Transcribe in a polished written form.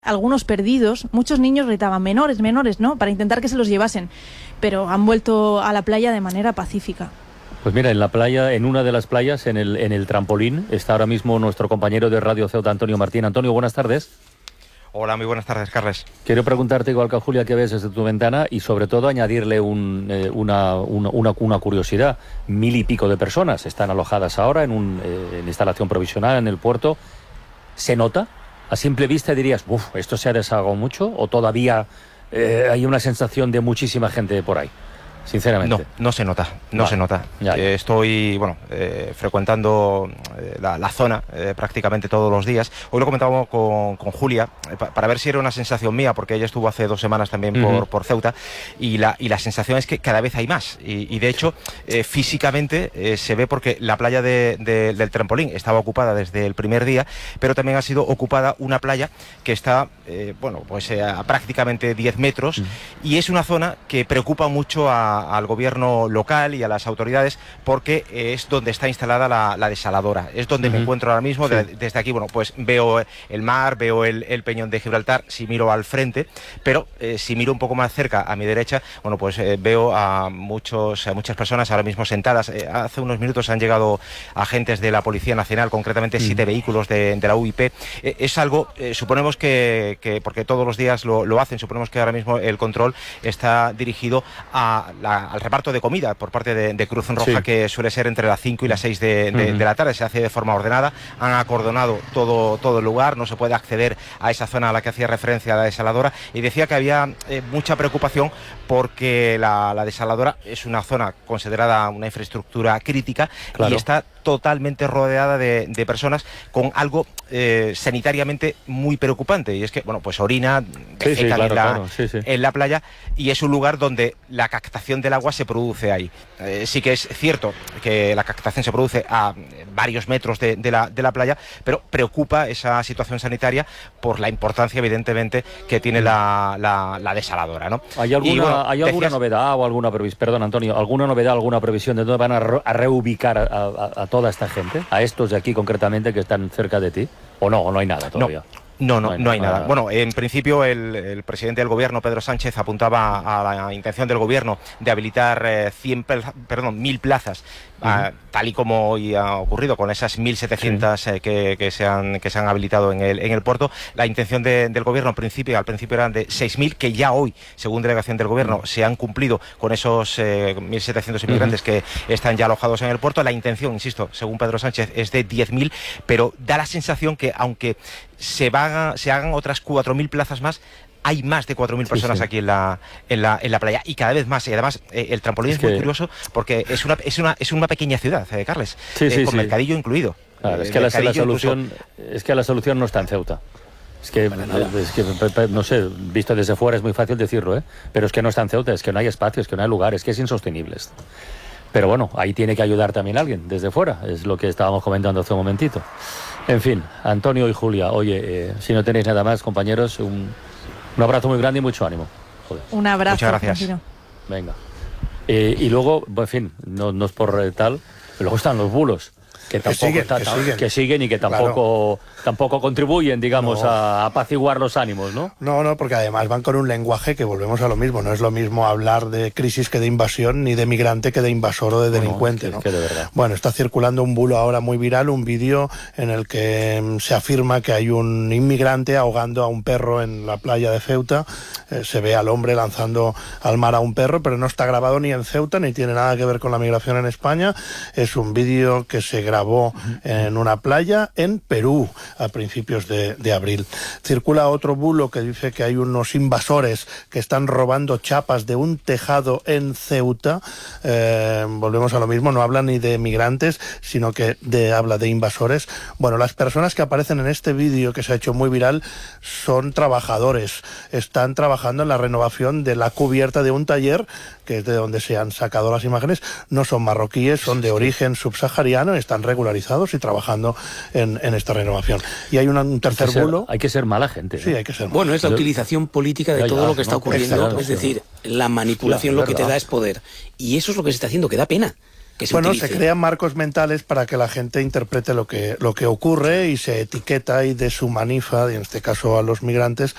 Algunos perdidos, muchos niños gritaban menores, ¿no? Para intentar que se los llevasen, pero han vuelto a la playa de manera pacífica. Pues mira, en la playa, en una de las playas, en el trampolín, está ahora mismo nuestro compañero de Radio Ceuta, Antonio Martín. Antonio, buenas tardes. Hola, muy buenas tardes, Carles. Quiero preguntarte, igual que a Julia, qué ves desde tu ventana y sobre todo añadirle una curiosidad. 1000 y pico de personas están alojadas ahora en instalación provisional en el puerto. ¿Se nota? A simple vista dirías, ¿esto se ha desahogado mucho? ¿O todavía hay una sensación de muchísima gente por ahí? Sinceramente. No se nota, no se nota. Ya. Estoy, frecuentando la zona prácticamente todos los días. Hoy lo comentábamos con Julia, para ver si era una sensación mía, porque ella estuvo hace 2 semanas también por Ceuta, y la sensación es que cada vez hay más. Y de hecho, físicamente se ve porque la playa del trampolín estaba ocupada desde el primer día, pero también ha sido ocupada una playa que está, a prácticamente 10 metros, y es una zona que preocupa mucho al gobierno local y a las autoridades, porque es donde está instalada la desaladora. Es donde me encuentro ahora mismo. Sí. Desde aquí, pues veo el mar, veo el peñón de Gibraltar, si miro al frente, pero si miro un poco más cerca, a mi derecha, veo a muchas personas ahora mismo sentadas. Hace unos minutos han llegado agentes de la Policía Nacional, concretamente 7 vehículos de la UIP. Es algo, suponemos que porque todos los días lo hacen, suponemos que ahora mismo el control está dirigido al reparto de comida por parte de Cruz Roja, sí, que suele ser entre las 5 y las 6 de la tarde. Se hace de forma ordenada. Han acordonado todo el lugar, no se puede acceder a esa zona a la que hacía referencia la desaladora, y decía que había mucha preocupación porque la desaladora es una zona considerada una infraestructura crítica, claro, y está totalmente rodeada de personas con algo sanitariamente muy preocupante, y es que orina, defecan en la playa, y es un lugar donde la captación del agua se produce ahí. Sí que es cierto que la captación se produce a varios metros de la playa, pero preocupa esa situación sanitaria por la importancia, evidentemente, que tiene la desaladora, ¿no? ¿Hay alguna novedad o alguna previsión? Perdón, Antonio, ¿alguna novedad, alguna previsión de dónde van a reubicar a toda esta gente? ¿A estos de aquí concretamente que están cerca de ti? ¿O no hay nada todavía? No hay nada. Bueno, en principio el presidente del gobierno, Pedro Sánchez, apuntaba a la intención del gobierno de habilitar 1.000 plazas, tal y como hoy ha ocurrido con esas 1.700 que se han habilitado en el puerto. La intención del gobierno al principio eran de 6.000, que ya hoy, según delegación del gobierno, se han cumplido con esos 1.700 inmigrantes que están ya alojados en el puerto. La intención, insisto, según Pedro Sánchez, es de 10.000, pero da la sensación que aunque se hagan otras 4.000 plazas más, hay más de 4.000 personas aquí en la playa, y cada vez más. Y además el trampolín es muy curioso porque es una pequeña ciudad, Carles, con mercadillo incluido. Claro, es que la solución no está en Ceuta. Es que, no sé, visto desde fuera es muy fácil decirlo, pero es que no está en Ceuta, es que no hay espacio, es que no hay lugar, es que es insostenible esto. Pero bueno, ahí tiene que ayudar también alguien desde fuera, es lo que estábamos comentando hace un momentito. En fin, Antonio y Julia, oye, si no tenéis nada más, compañeros, un abrazo muy grande y mucho ánimo. Joder. Un abrazo. Muchas gracias. Tranquilo. Venga. Y luego, en fin, no es por tal, pero luego están los bulos, que siguen y que tampoco contribuyen, digamos, a apaciguar los ánimos, ¿no? No, porque además van con un lenguaje que volvemos a lo mismo. No es lo mismo hablar de crisis que de invasión, ni de migrante que de invasor o de delincuente, ¿no? Es que de verdad. Bueno, está circulando un bulo ahora muy viral, un vídeo en el que se afirma que hay un inmigrante ahogando a un perro en la playa de Ceuta. Se ve al hombre lanzando al mar a un perro, pero no está grabado ni en Ceuta, ni tiene nada que ver con la migración en España. Es un vídeo que se grabó en una playa en Perú a principios de abril. Circula otro bulo que dice que hay unos invasores que están robando chapas de un tejado en Ceuta. Volvemos a lo mismo, no habla ni de migrantes, sino que habla de invasores. Bueno, las personas que aparecen en este vídeo que se ha hecho muy viral son trabajadores. Están trabajando en la renovación de la cubierta de un taller, que es de donde se han sacado las imágenes. No son marroquíes, son de origen subsahariano, están regularizados y trabajando en esta renovación. Y hay un tercer bulo. Hay que ser mala gente, ¿no? Sí, hay que ser mala. Bueno, es la utilización política de todo lo que está ocurriendo. Es decir, la manipulación lo que te da es poder. Y eso es lo que se está haciendo, que da pena. que se bueno, utilice. se crean marcos mentales para que la gente interprete lo que ocurre y se etiqueta y deshumaniza, y en este caso a los migrantes,